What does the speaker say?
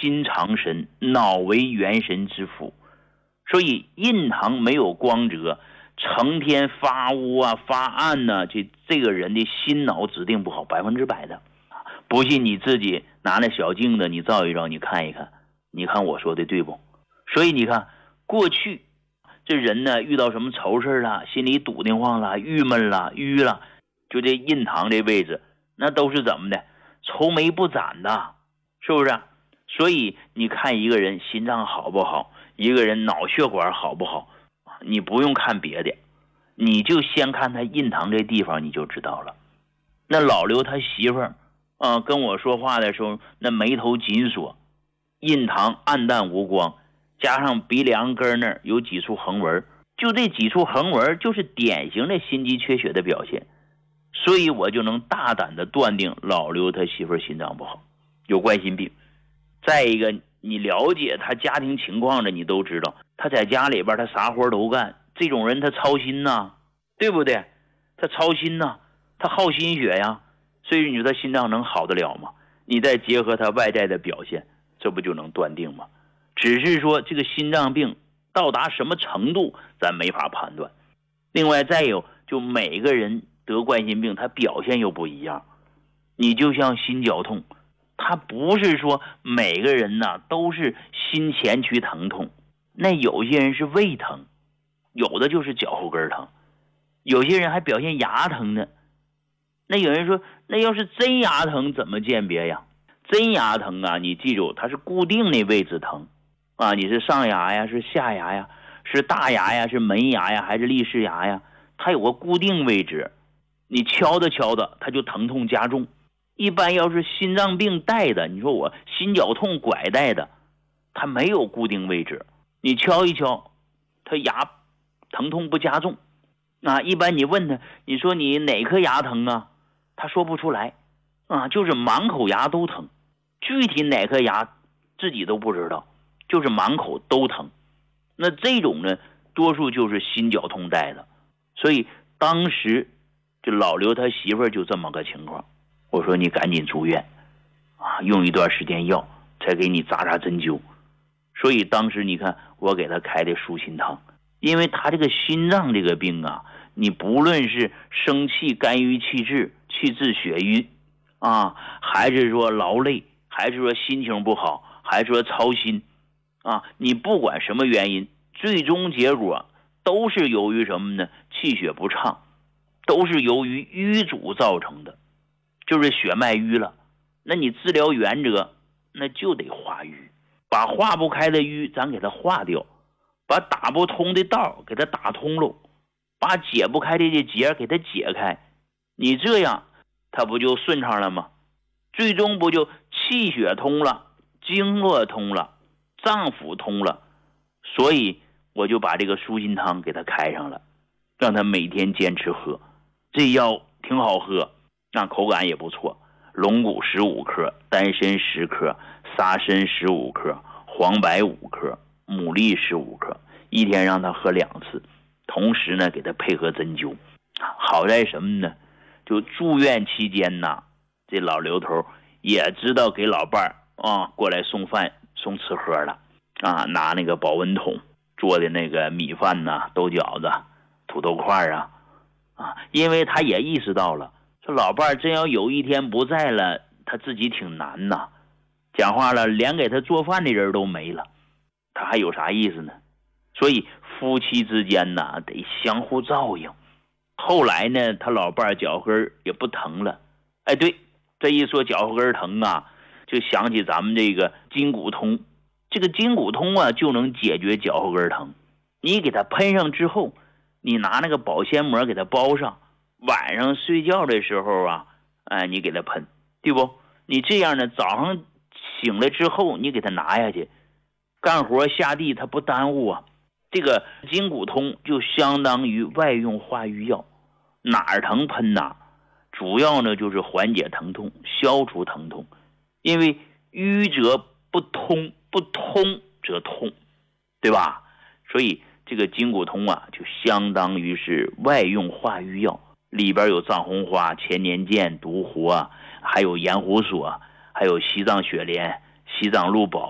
心藏神，脑为元神之府。所以印堂没有光泽，成天发乌啊发暗啊，这个人的心脑指定不好，100%的。不信你自己拿那小镜子你照一照，你看一看，你看我说的对不？所以你看过去这人呢，遇到什么愁事了，心里堵得慌了，郁闷了，郁了，就这印堂这位置，那都是怎么的？愁眉不展的，是不是？所以你看一个人心脏好不好，一个人脑血管好不好，你不用看别的，你就先看他印堂这地方你就知道了。那老刘他媳妇儿跟我说话的时候，那眉头紧锁，印堂暗淡无光，加上鼻梁根那儿有几处横纹，就这几处横纹就是典型的心肌缺血的表现。所以我就能大胆的断定老刘他媳妇儿心脏不好，有冠心病。再一个，你了解他家庭情况的，你都知道他在家里边他啥活都干，这种人他操心呐，对不对？他操心呐，他耗心血呀，所以你说他心脏能好得了吗？你再结合他外在的表现，这不就能断定吗？只是说这个心脏病到达什么程度咱没法判断。另外再有，就每个人得冠心病他表现又不一样。你就像心绞痛，他不是说每个人呢都是心前区疼痛，那有些人是胃疼，有的就是脚后跟疼，有些人还表现牙疼呢。那有人说，那要是真牙疼怎么鉴别呀？真牙疼啊，你记住它是固定的位置疼啊，你是上牙呀，是下牙呀，是大牙呀，是门牙呀，还是立式牙呀，它有个固定位置，你敲着敲着它就疼痛加重。一般要是心脏病带的，你说我心绞痛拐带的，它没有固定位置，你敲一敲它牙疼痛不加重啊。一般你问他，你说你哪颗牙疼啊，他说不出来啊，就是满口牙都疼，具体哪颗牙自己都不知道，就是满口都疼。那这种呢多数就是心绞痛带的。所以当时这老刘他媳妇儿就这么个情况，我说你赶紧住院啊，用一段时间药才给你扎针灸。所以当时你看我给他开的舒心汤，因为他这个心脏这个病啊，你不论是生气肝郁气滞气滞血瘀啊，还是说劳累，还是说心情不好，还是说操心啊，你不管什么原因，最终结果都是由于什么呢？气血不畅，都是由于瘀阻造成的，就是血脉瘀了。那你治疗原则那就得化瘀，把化不开的瘀咱给它化掉，把打不通的道给它打通喽，把解不开的结给它解开，你这样它不就顺畅了吗？最终不就气血通了，经络通了，脏腑通了。所以我就把这个舒心汤给他开上了，让他每天坚持喝。这药挺好喝，那口感也不错，龙骨15克，丹参10克，沙参15克，黄柏5克，牡蛎15克，一天让他喝2次，同时呢给他配合针灸。好在什么呢？就住院期间呢，这老刘头也知道给老伴儿过来送饭送吃喝了啊，拿那个保温桶做的那个米饭呐、豆饺子、土豆块啊，因为他也意识到了，说老伴儿真要有一天不在了，他自己挺难呐。讲话了，连给他做饭的人都没了，他还有啥意思呢？所以夫妻之间呐，得相互照应。后来呢，他老伴儿脚跟也不疼了。哎，对，这一说脚后跟疼啊，就想起咱们这个筋骨通。这个筋骨通啊，就能解决脚后跟疼。你给它喷上之后，你拿那个保鲜膜给它包上，晚上睡觉的时候啊，你给它喷，对不？你这样呢，早上醒来之后，你给它拿下去，干活下地它不耽误啊。这个筋骨通就相当于外用化瘀药，哪儿疼喷哪，主要呢就是缓解疼痛，消除疼痛。因为瘀则不通，不通则痛，对吧？所以这个筋骨通啊，就相当于是外用化瘀药，里边有藏红花、千年剑、独活，还有盐胡索，还有西藏雪莲、西藏鹿宝。